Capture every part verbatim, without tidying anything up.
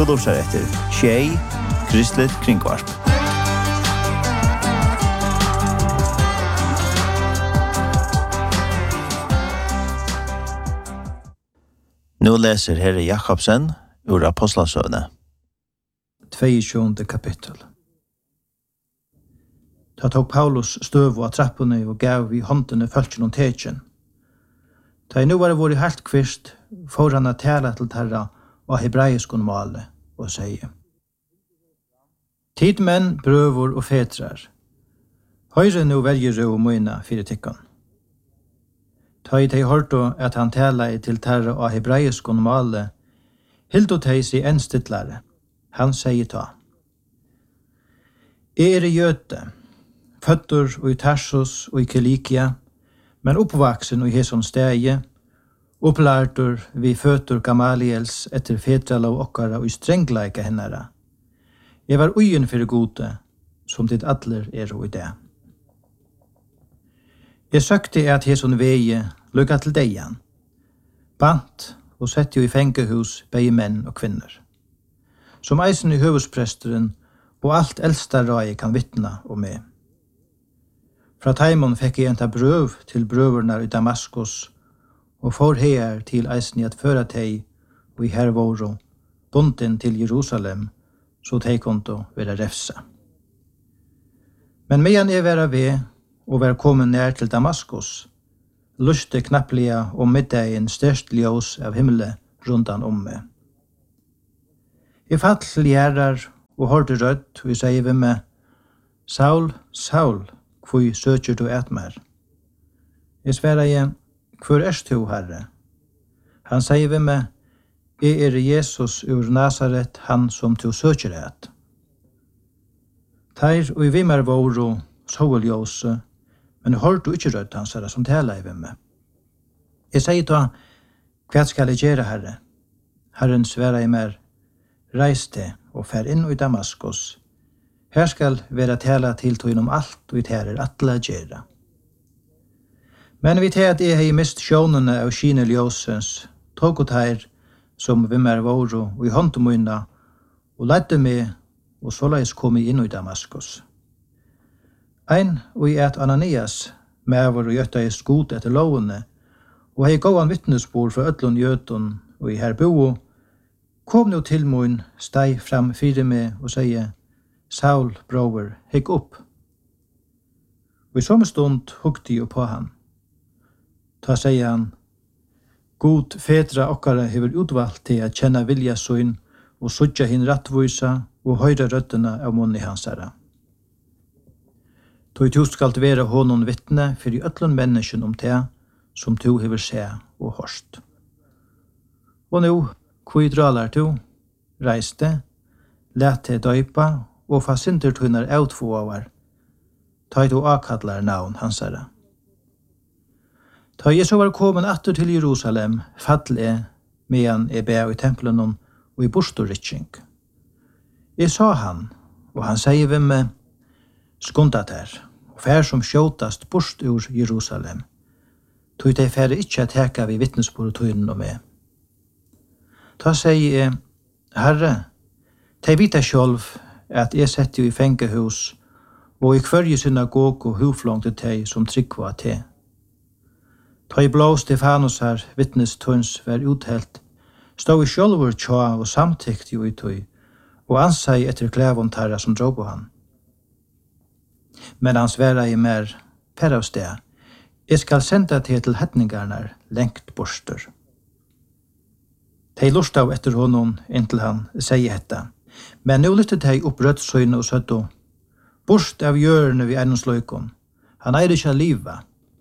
Du lurer etter Tjei, Kristelig Kringvarp. Nå leser Herre Jakobsen ur Apostlasøvne. tjuende kapittel. Da tok Paulus støv av trappene og gav i håndene følgen og tekjen. Da jeg nå var vært helt kvist, får han å tale til terra og hebraisk male og sier: Tid menn, brøver og fetrar, høyre nå velger ro møyna fire tikkan. Ta i teg hørte at han tala til terra og hebraisk male, hildo teg sig en stittlare. Han sier ta: Jeg er jøte, føtter og i Tarsus og i Kilikia, men oppvaksen og i Heson stegi, opplærtur vi føtter Gamaliels etter fetrala og okkara og i strengleika hennara. Jeg var ugen for gode, som dit atler er og i det. Jeg søkte at Heson veie lukka til deian, bant og sette jo i fengehus begge menn og kvinner, som eisen i høvespresteren og alt eldsta rai kan vittna om meg. Fra Taimon fikk jeg enta brøv til brøverna i Damaskus, og får her til eisen i at føra teg, og i hervåro, bunden til Jerusalem, så teg konto være refsa. Men medan jeg være ved, og være kommet nær til Damaskus, luste knapplega om middagen størst ljós av himmelen rundan om meg. Jeg fall til gjerrar og hørte rødt, og jeg sier ved meg: Saul, Saul, hvor søker du et mer? Jeg sverre jeg: Hvor er du, Herre? Han sier ved meg: Jeg er Jesus ur Nazaret, han som du søker et. Teir og i vimmer våro, soveljåse, men hørte du ikke rødt hans herre som taler ved meg. Jeg sier da: Hva skal jeg gjøre, Herre? Herren sverre jeg mer: Reis til og fær inn i Damaskus. Her skal være tala til tog om alt og i tærer atle gjøre. Men vi tar at jeg har mist sjånene av skine ljøsens, tog og tær som vimmer våro og i håndtomøyna, og leidde meg, og såleis kom jeg inn i Damaskus. Ein og i et Ananias, mever og gjøtta jeg skot etter lovene, og hei gåan vittnesbord fra ødlun gjøton og i her bo, kom nå til mun, steg fram fire meg og sier: Saul, bror, hekk opp. Og i samme stund hukte jeg på han. Ta sier han: God fedra okkara hever utvalgt til at kjenne vilja søyn og suttja hin rattvisa og høyre røttene av munni hans herre. Tog du skal være honom vittne for i øtlun mennesken om det som du hever se og hørst. Og nå, hvor dralar du? Reiste, let til døypa og fa sintertunnar outfoavar. Ta du akadlar navn hans herre. Ta jeg så var kommet atter til Jerusalem, fall jeg, medan jeg be i tempelen og i bostorritjeng. Jeg sa han, og han sier ved meg: Skundat her, og fær som skjåtast bort ur Jerusalem. Tog de færre ikkje at heka vi vittnesbord og tøynen og meg. Ta sier jeg: Herre, de vita sjálv at jeg setter i fengehus, og i kvarje synagog og huflång til de som tryggva til. Ta i blå Stefanus her vittnestøns var uthelt, stod i sjálvur tja og samtykt jo i tøy, og ansei etter klævon tarra som drog på han. Men han sværa i mer, per av sted: Jeg skal senda til til hetningarnar lengt borster. De lust av etter honom inntil han sier hetta. Men nu lyttet de opp rødsøyne og søtto: Borst av hjørne vi eiendomsløykon. Han eier ikke liva.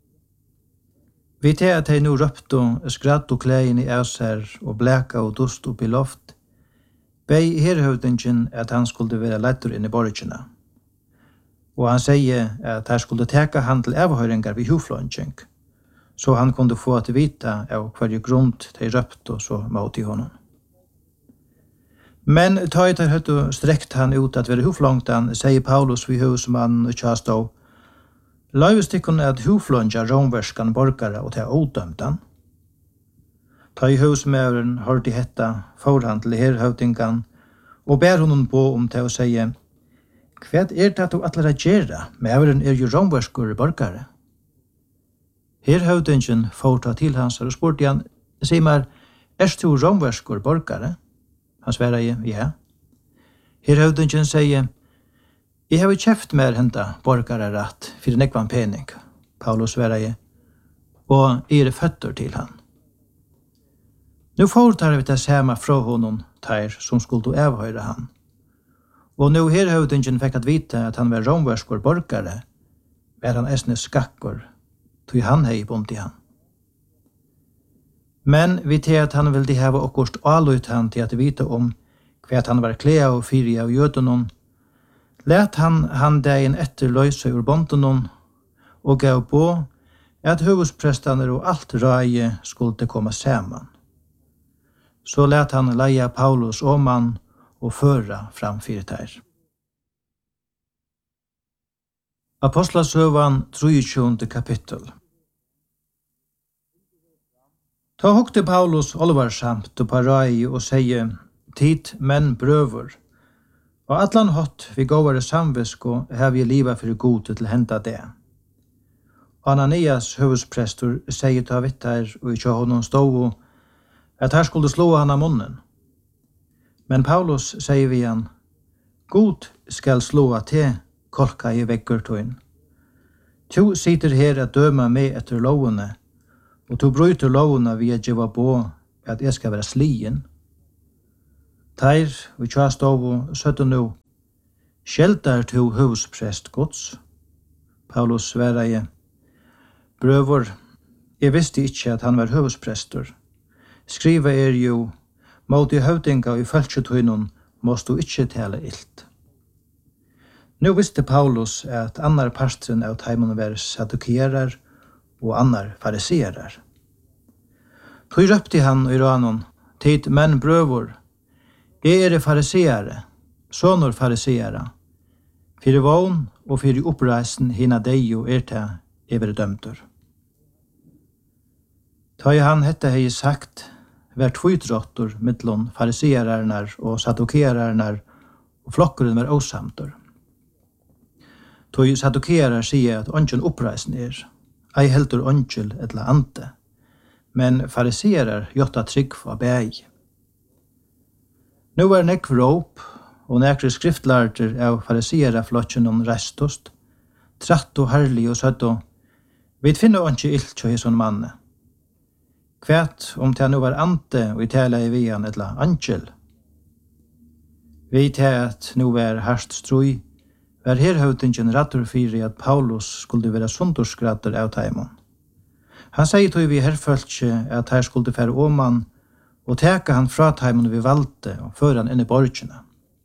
Vi tar at de nu røpt og skratt og klægen i æsher og blæka og dust opp i loft. Bei herhøvdingen at han skulle være lettur inn i borgina. Og han sier at han skulle teka han til avhøringar vid huflångjeng, så han kunde få at vita av hver grunn de røpt og så mot i honom. Men ta i tar høtt og strekt han ut at være huflångtan, sier Paulus vid husmannen og tjastå: Løyvestikkon at huflångja romverskan borgare og ta odømtan. Ta i husmævren hørte hetta, for han til herhøvdingan, og ber honom på om til å si, hva er det du atler å gjøre? Mæveren er jo romverskur borgare. Her høvdingen får ta til hans og spurte han, sier meg, er du romverskur borgare? Han svarer jeg, ja. Her høvdingen sier, jeg har kjeft mer henta borgare rett for nekvann pening. Paulus svarer jeg, og jeg er føtter til han. Nu foretar vi det samme fra honom der som skulle avhøyre han. Og nu her høvdingen fikk at vite at han var romverskor borgare, var han esne skakkor, tog han hei bunt i han. Men vi til at han ville hava okkurst allut han til at vite om hva han var klea og fyri av jødenon, let han han dagen etter løyse ur bontenon og gav på at høvusprestaner og alt røye skulle komme saman. Så let han leia Paulus og mann og føra framfyr der. Apostlasøvan tjuende kapittel. Ta hokte Paulus olvarsamt og parai og sier, tid menn brøver, og atlan hot vi gåvare samvisko hev vi liva for gode til henda det. Ananias høvusprestor sier ta vittar og ikkje honom stå at her skulle slå han av munnen. Men Paulus sier vi han, God skal slå at te kolka i vekkertøyen. Tu sitter her at døma meg etter lovene, og tu bryter lovene vi er djeva på at jeg skal være slien. Teir, vi tja stov og søtte nu, skjeldar tu husprest gods. Paulus svarer jeg, brøver, jeg visste ikke at han var husprestor. Skriva er jo, mot i høvdinga og i følgetøynon måst du ikke tale ilt. Nu visste Paulus at annar pastren av taimon var sadukerar og annar fariserar. Tog røpte han i ranon, tid menn brøvor, jeg er fariseare, sonor fariseara, fyrir vogn og fyrir oppreisen hina deg og er til evre dømtur. Ta i han hette hei sagt, var tvøytrottor mittlon fariseararnar og sadukerarnar og flokkeren var osamtor. Tog sadukerar sier at ongen oppreisen er, ei heldur ongel etla ante, men farisearar jotta trygg av bæg. Nu var nekv råp, og nekre skriftlarter av farisearaflotjen om restost, tratt og herlig og søtt og, vi finner ikke ilt til hesson manne. Kvært om det nu var ante og i tala i vian etla angel. Vi til at nu var harst strui, var herhøvdingen rattur fyrir at Paulus skulle være sundurskratter av taimon. Han sier tog vi herfølge at her skulle fære åman og teka han fra taimon vi valgte og føre han inn i borgene.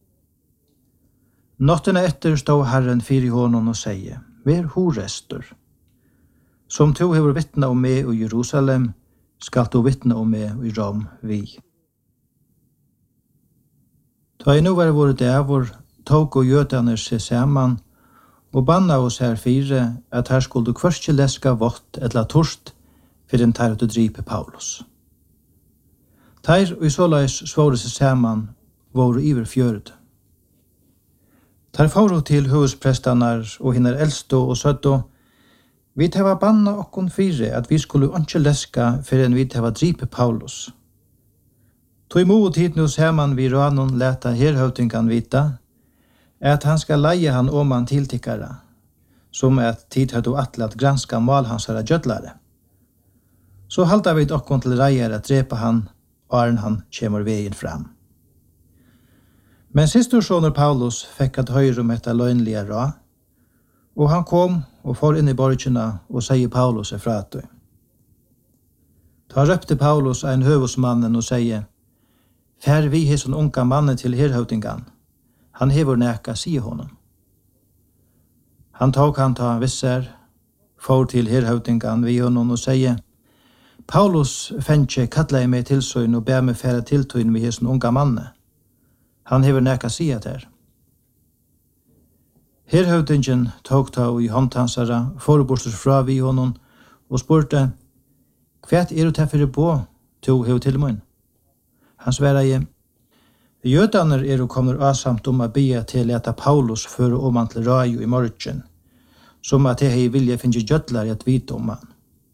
Nottene etter stod Herren fyrir honom og sier, «Ver horestor. Som to hever vittna om meg i Jerusalem, skal du vittna om meg i Rom vi.» Da jeg nå var våre dævor, tog og jødene seg saman, og banna oss her fire at her skulle du kvørstje leska vått etla torst for en tar å dripe Paulus. Teir og i såleis svåre seg saman våre iver fjørd. Teir fåro til husprestanar og hinner eldstå og søttå, vi teva banna okkon fire at vi skulle ikke leska for en vi teva dripe Paulus. Tog imot hit nu saman vi ranon leta herhøvdingan vita, at han skal leie han om han tiltikkara, som at tid høyde atle at granska mal hans herra gjødlare. Så halda vi okkon til reier at drepa han, og han kjemur veien fram. Men sistorssoner Paulus fikk at høyre om etter løgnlige ra, og han kom og får inn i borgina og sier Paulus er fratøy. Ta røpte Paulus ein høvusmannen og sier, «Fær vi hesson unga mannen til herhøvdingan, han hever næka, sier honom. Han tog han ta visser, får til herhøvdingan vi honom og sier, Paulus fennkje kattla i meg tilsøyn og ber meg fære tiltøyn med hesson unga manne. Han hever næka sia der. Herhøvdingen tog ta i håndtansara, forbostes fra vi honom, og spurte, «Hva er du til for å bo, to hev til munn?» Han svarer jeg, Jødaner er og kommer asamt om å bia til at Paulus føre om han til Rajo i morgen, som at jeg vilja finne gjødlar i at vite om han.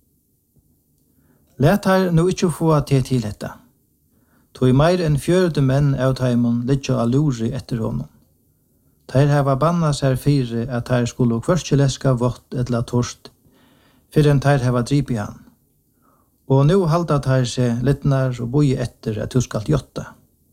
Let her nå ikke få til til dette. Tog meir enn fjørde menn av taimon litt av luri etter honom. Teir hava banna seg fire at teir skulle kvørste leska vått etla torst, fyrir enn teir hava drip i han. Og nu halda teir seg littnar og boi etter at du skal gjotta.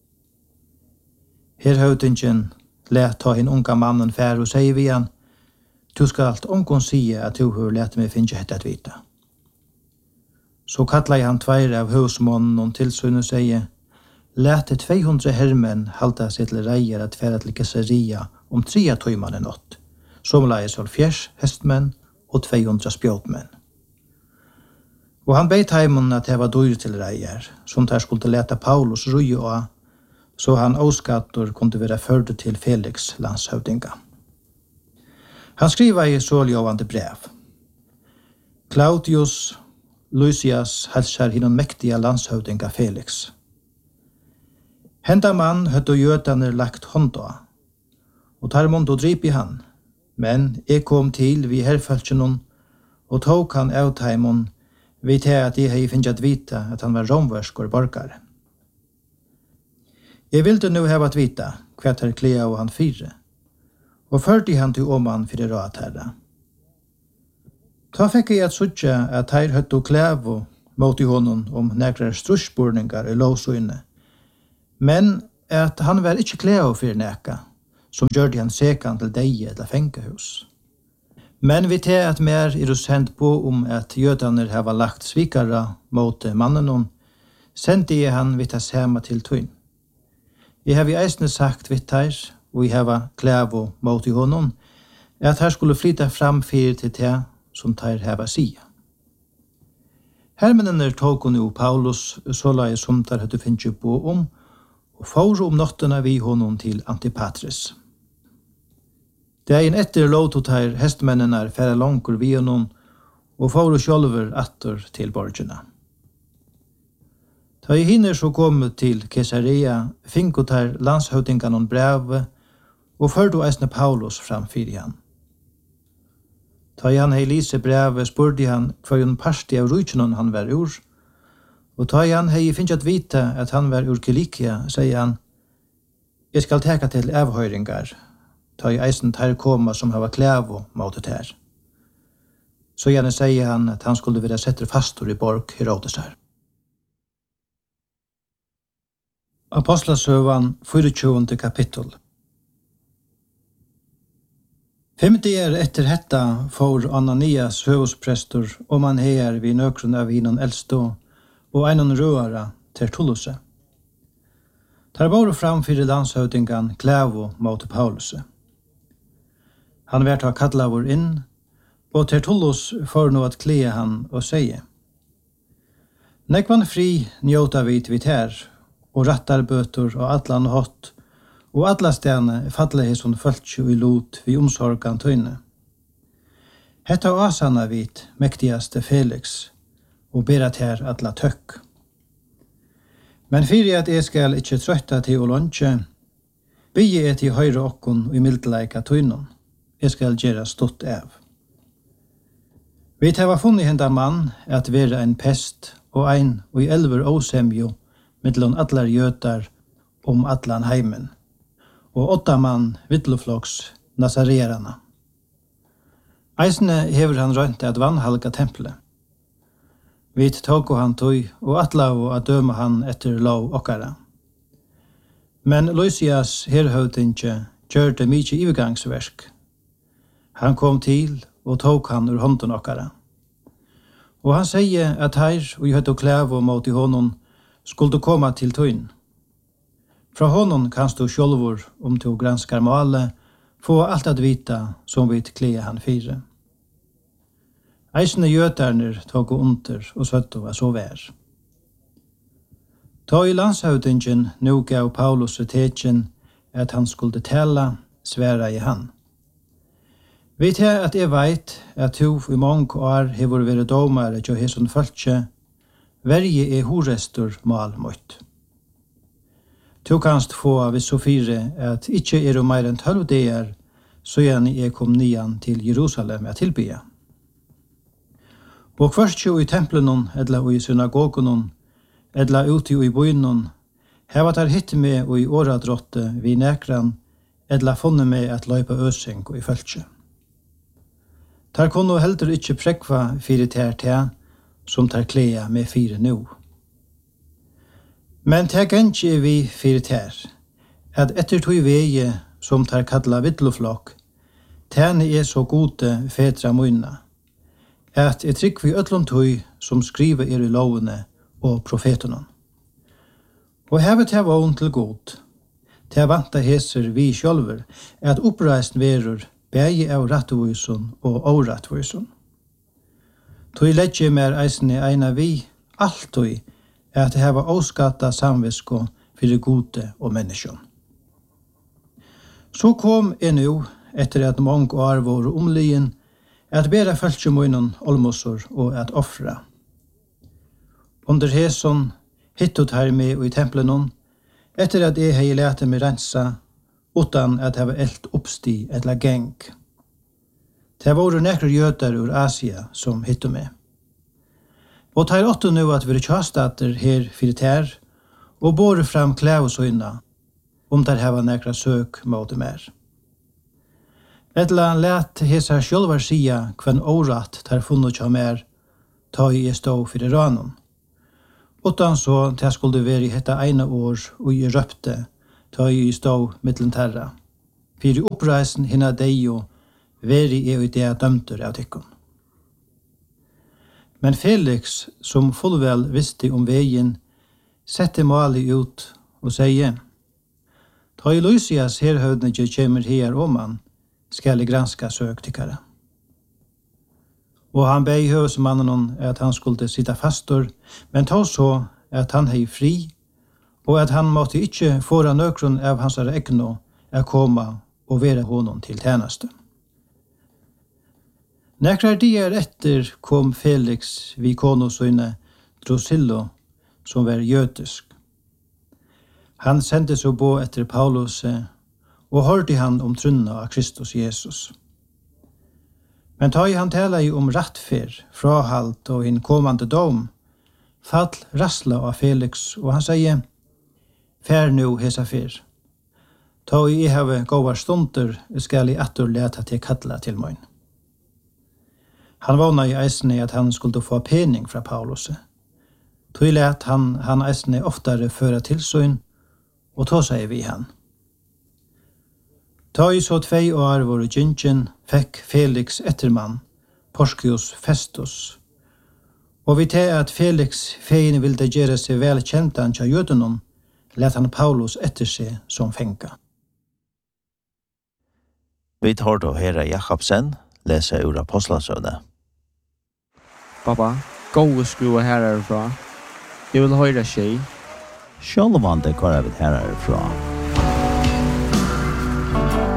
Her høvdingen let ta hin unga mannen fær og sier vi han, du skal alt omgån sige at du har let meg finne hette at vita. Så kallar han tveir av husmånen og tilsyn og sier, lete tvehundra hermenn halda seg til reier at færa til Caesarea om trea tøyman en nått, som leies av fjers hestmenn og tvehundra spjåtmenn. Og han beit heimon at det var dyr til reier, som der skulle leta Paulus rui og så han åskattor kunde være førde til Felix landshövdinga. Han skriva i såljåvande brev. Claudius Lysias hälsar hinnom mäktiga landshövdinga Felix. Henda mann høtte jødaner lagt hånda, og tar månd og drip i han. Men jeg kom til vi herfølsjonen, og tog han av taimon, vi til at jeg hei finnet vita at han var romverskor borgare. Jeg ville nu heva at vita hva er klea og han fire, og førte han til oman fyrir råd herra. Ta fikk jeg at sutja at her høtte klevo mot i honom om nekrar strusspurningar i lovsøyne, men at han var ikke kleo fyrir neka, som gjør de han sekan til deie eller fengahus. Men vi til at mer er sendt på om at jødaner hava lagt svikara mot mannen, sendte jeg han vitt hans hema til tøyn. Jeg har i eisne sagt vitt her, og jeg har klevo mot i honom, at her skulle flytta fram fyrir til det som tar heva sia. Hermennene tog nu Paulus, så la jeg som der hadde finnet på om, og for om nottene vi honom til Antipatris. Det er en etter låtot her hestmennene færre langer vi honom, og for sjølver atter til borgerne. Da jeg hinner så kom til Caesarea, finkot her landshøvdingan og brev, og førte eisne Paulus framfyr han. Da han hei lise brevet, spurte han hva en parti av rujtjenon han var ur, og da han hei finnet vite at han var ur Kilikia, sier han, jeg skal teka til avhøyringar, da jeg eisen her koma som hava klevo måtet her. Så gjerne sier han at han skulle være setter fastor i borg Herodes her. Apostlasøvan tjuende kapittel. Femti er etter hetta for Ananias høvesprestor og man heier vi nøkron av hinon eldstå og einon røara Tertulluse. Tar bare framfyrir landshøvdingan Klevo mot Paulus. Han vært av kallavor inn, og Tertullus får nå at klea han og sier, nekvan fri njóta vit vit her, og rattarbøtur og atlan hott, og alla stene falle hei som føltsju i lot vi omsorgan tøyne. Hetta asana vit mektigaste Felix, og berat her alla tøkk. Men fyrir at jeg skal ikkje trøtta til å lunsje, bygge jeg til høyre okkon og i mildleika tøynon. Jeg skal gjøre stått av. Vi har funnet henda mann at være en pest og ein og i elver åsemjo mellom atlar jötar om atlan heimen, og åtta mann vittlofloks nazarerana. Eisne hever han rønt at vannhalga tempelet. Vit tåko han tøy, og atlau at døma han etter lov okkara. Men Lysias herhøvdinge gjør det mykje ivergangsverk. Han kom til og tok han ur hånden okkara. Og han sier at her, og jeg høyde klevo mot i honom, skulle komma til tøyn. Fra honom kanst du sjølvor, om du granskar male, få alt at vita som vi klea han fire. Eisne gjøtarner tog under og søtte var så vær. Ta i landshøvdingen nu gav Paulus retetsjen at han skulle tala, sværa i han. Vet jeg at jeg veit at du i mange år har vært domare til hesson følge, verje er horestor malmøtt. Du kanst få vid så fire at ikkje er jo meir enn tølv dager, så gjerne jeg kom nian til Jerusalem at tilbya. Og først jo i templen, eller i synagogen, eller ute i byen, her var der hitt med og i åradrotte vi nekran, eller funnet med at løypa øsing og i følge. Der kunne heller ikkje prekva fire ter te, som tar klea med fire nu. Men det gjenskje vi fire ter, at etter tog veie som tar kalla vittloflokk, tene er så gode fedra munna, at et trykk vi øtlom tog som skriver er i lovene og profetene. Og hevet jeg vågen til god, til vanta heser vi sjølver, at oppreisen verur bægi av rattvisen og årattvisen. Tog ledje mer eisne eina vi, alltid, at heva åskatta samvisko fyrir gode og menneskjon. Så kom jeg nu, etter at mange år var omlyen, at bera følgemunnen olmosor og at offra. Under heson hittot her med i templen, etter at jeg hei lete meg rensa, utan at heva eld oppsti etla geng. Det var nekrar jøder ur Asia som hitto meg. Og tar åtto nu at vi er kjastater her fyrir ter, og bore fram klævsøyna, om der heva nekra søk mot mer. Etla let hesa sjølvar sia kvann årat tar funnet kja mer, ta i jeg stå fyrir ranon. Utan så til jeg skulle være i hetta eina år og i røpte, ta i jeg stå mittlen terra. Fyrir oppreisen hinna deio, veri jeg i det dømter av tikkun. Men Felix, som fullvel visste om veien, sette Mali ut og sier, ta i Lysias herhøvdnege kjemer her om han, skal jeg granska søktikere. Og han bei høvesmannen at han skulle sitta fastor, men ta så at han hei fri, og at han måtte ikkje fåra nøkron av hans egno er koma og være honom til tjeneste. Nekrar dier etter kom Felix vi konosøyne Drusilla, som var jødisk. Han sendte så på etter Paulus, og hørte han om trunna av Kristus Jesus. Men ta i han tala i om rattfer, frahalt og en kommande dom, fall rassla av Felix, og han sier, fær nu hesa fyr. Ta i jeg have gåvar stunder, skal i attor leta til kalla til møyn. Han vana i eisne at han skulle få pening fra Paulus. Tog let han, han eisne oftare føra tilsyn, og ta seg vi han. Ta i så tvei år var gyngen, fekk Felix ettermann, Porcius Festus. Og vi til at Felix fein ville gjøre seg vel kjentan til jødenon, let han Paulus etter seg som fenga. Vi tar då Herre Jakobsen, lese ur Apostlasøvne. Pappa, gå og skruva her herfra. Jeg vil høyre tjej. Sjølvan det går jeg vidt her herfra.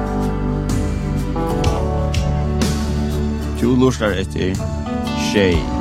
Du lurer etter tjej.